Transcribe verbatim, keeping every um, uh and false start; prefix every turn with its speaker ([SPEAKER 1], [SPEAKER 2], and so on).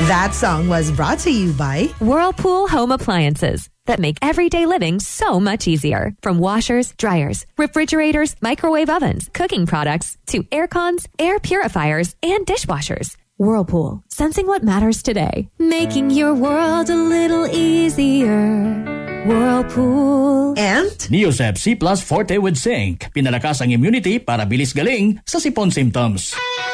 [SPEAKER 1] That song was brought to you by
[SPEAKER 2] Whirlpool Home Appliances that make everyday living so much easier. From washers, dryers, refrigerators, microwave ovens, cooking products, to air cons, air purifiers, and dishwashers. Whirlpool, sensing what matters today. Making your world a little easier. Whirlpool.
[SPEAKER 1] And
[SPEAKER 3] Neosep C Plus Forte with Zinc. Pinalakas ang immunity para bilis galing sa sipon symptoms.